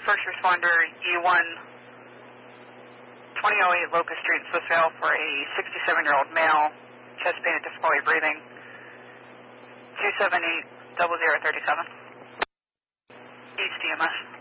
first responder E1 2008 Locust Street, Swissvale, for a 67-year-old male, chest pain and difficulty breathing. 278-0037. East EMS.